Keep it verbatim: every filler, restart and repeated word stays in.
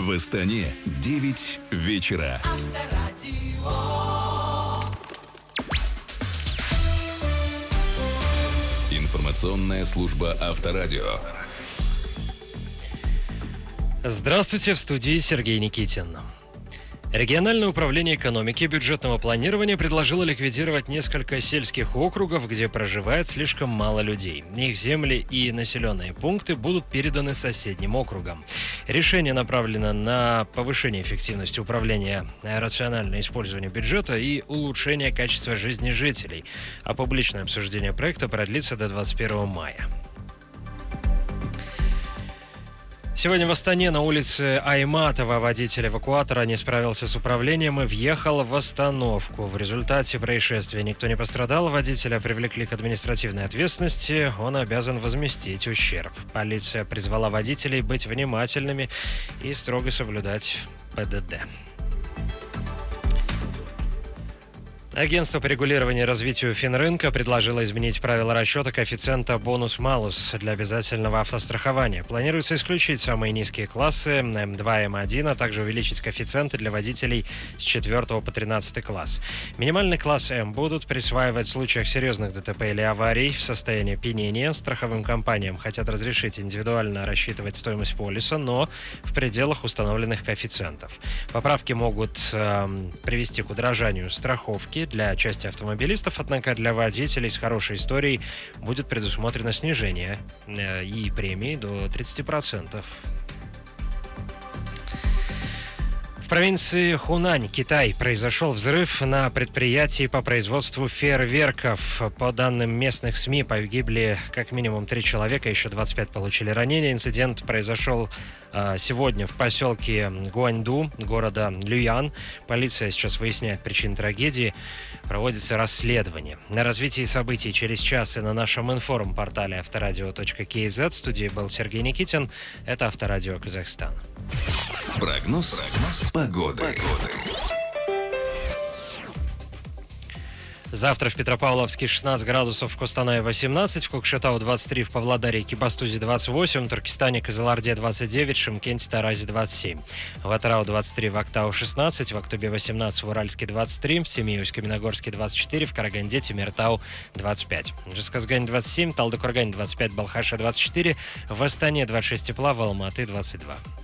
В Астане девять вечера. Информационная служба Авторадио. Здравствуйте, в студии Сергей Никитин. Региональное управление экономики и бюджетного планирования предложило ликвидировать несколько сельских округов, где проживает слишком мало людей. Их земли и населенные пункты будут переданы соседним округам. Решение направлено на повышение эффективности управления, рациональное использование бюджета и улучшение качества жизни жителей. А публичное обсуждение проекта продлится до двадцать первого мая. Сегодня в Астане на улице Айматова водитель эвакуатора не справился с управлением и въехал в остановку. В результате происшествия никто не пострадал. Водителя привлекли к административной ответственности. Он обязан возместить ущерб. Полиция призвала водителей быть внимательными и строго соблюдать ПДД. Агентство по регулированию и развитию Финрынка предложило изменить правила расчета коэффициента бонус-малус для обязательного автострахования. Планируется исключить самые низкие классы эм два, эм один, а также увеличить коэффициенты для водителей с четвёртого по тринадцатый класс. Минимальный класс М будут присваивать в случаях серьезных ДТП или аварий в состоянии опьянения. Страховым компаниям хотят разрешить индивидуально рассчитывать стоимость полиса, но в пределах установленных коэффициентов. Поправки могут э, привести к удорожанию страховки для части автомобилистов, однако для водителей с хорошей историей будет предусмотрено снижение э, и премии до тридцати процентов. В провинции Хунань, Китай, произошел взрыв на предприятии по производству фейерверков. По данным местных СМИ, погибли как минимум три человека, еще двадцать пять получили ранения. Инцидент произошел э, сегодня в поселке Гуаньду, города Люян. Полиция сейчас выясняет причины трагедии. Проводится расследование. На развитие событий через час и на нашем информ-портале авторадио точка кей зет. В студии был Сергей Никитин. Это Авторадио Казахстан. Прогноз, Прогноз погоды. погоды. Завтра в Петропавловске шестнадцать градусов, в Костанае восемнадцать, в Кокшетау двадцать три, в Павлодаре и Кибастузе двадцать восемь, в Туркестане, Кызылорде двадцать девять, в Шымкенте, Таразе двадцать семь, в Атырау двадцать три, в Актау шестнадцать, в Актобе восемнадцать, в Уральске двадцать три, в Семиусь, Каменогорске двадцать четыре, в Караганде, Темиртау двадцать пять, в Жезказгане двадцать семь, Талдыкургане двадцать пять, Балхаше двадцать четыре, в Астане двадцать шесть тепла, в Алматы двадцать два.